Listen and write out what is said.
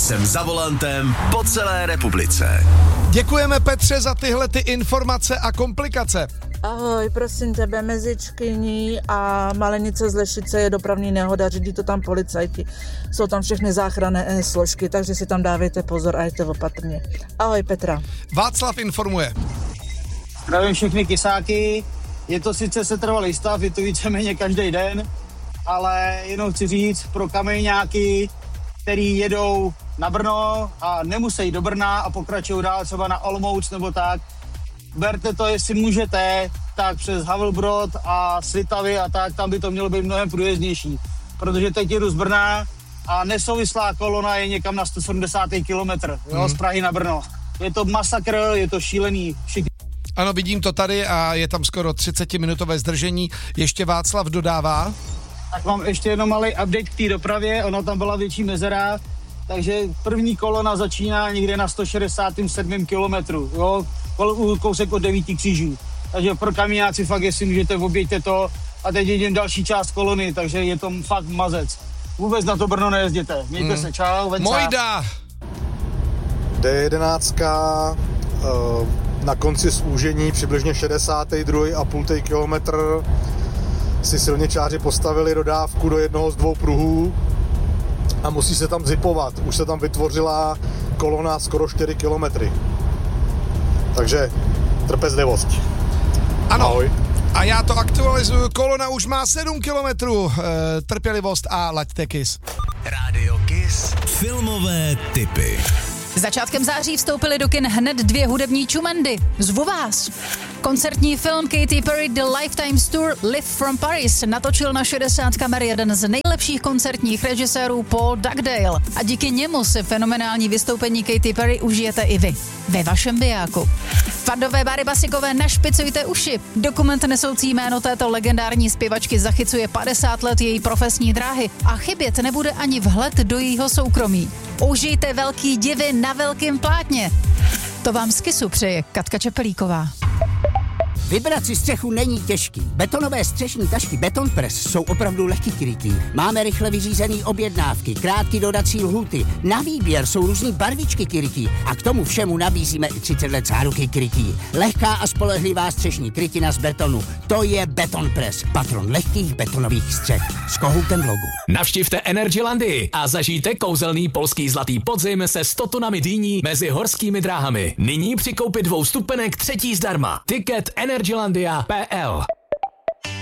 Jsem za volantem po celé republice. Děkujeme, Petře, za tyhle ty informace a komplikace. Ahoj, prosím tebe, mezi Čkyní a Malenice z Lešice je dopravní nehoda, řídí to tam policajti. Jsou tam všechny záchranné složky, takže si tam dávejte pozor a jděte opatrně. Ahoj, Petra. Václav informuje. Zdravím všechny kysáky. Je to sice setrvalý stav, je to víceméně každý den, ale jenom chci říct pro kameňáky, který jedou na Brno a nemusí do Brna a pokračují dál třeba na Olomouc nebo tak, berte to, jestli můžete, tak přes Havelbrod a Svitavy a tak, tam by to mělo být mnohem průjezdnější, protože teď jedu z Brna a nesouvislá kolona je někam na 170. kilometr, z Prahy na Brno. Je to masakr, je to šílený. Ano, vidím to tady a je tam skoro 30-minutové zdržení. Ještě Václav dodává. Tak mám ještě jenom malý update k té dopravě, ono tam byla větší mezera, takže první kolona začíná někde na 167 kilometru, kousek od 9 křížů. Takže pro kamionáci fakt, jestli můžete, objeďte to a teď jedem další část kolony, takže je to fakt mazec. Vůbec na to Brno nejezděte. Mějte se, čau, venca. Mojda! D11 na konci zúžení přibližně 62,5 kilometr si silničáři postavili dodávku do jednoho z dvou pruhů a musí se tam zipovat. Už se tam vytvořila kolona skoro 4 kilometry. Takže trpělivost. Ano. Ahoj. A já to aktualizuju. Kolona už má 7 kilometrů. Trpělivost a laďte Kiss. Rádio Kiss. Filmové tipy. Začátkem září vstoupily do kin hned 2 hudební čumendy. Zvu vás. Koncertní film Katy Perry The Lifetimes Tour Live from Paris natočil na 60 kamer jeden z nejlepších koncertních režisérů Paul Dugdale. A díky němu si fenomenální vystoupení Katy Perry užijete i vy. Ve vašem bijáku. Fandové Báry Basikové, našpicujte uši. Dokument nesoucí jméno této legendární zpěvačky zachycuje 50 let její profesní dráhy a chybět nebude ani vhled do jejího soukromí. Užijte velký divy na velkém plátně. To vám z Kissu přeje Katka Čepelíková. Vybrat si střechu není těžký. Betonové střešní tašky Beton Press jsou opravdu lehký krytý. Máme rychle vyřízený objednávky, krátké dodací lhůty. Na výběr jsou různý barvičky krytí a k tomu všemu nabízíme i 30 let záruky krytí. Lehká a spolehlivá střešní krytina z betonu. To je Beton Press, patron lehkých betonových střech. S kohoutem v logu. Navštivte Energylandii a zažijte kouzelný polský zlatý podzim se 100 tunami dýní mezi horskými dráhami. Nyní při koupi 2 vstupenek 3. zdarma. Ticket Energylandia.pl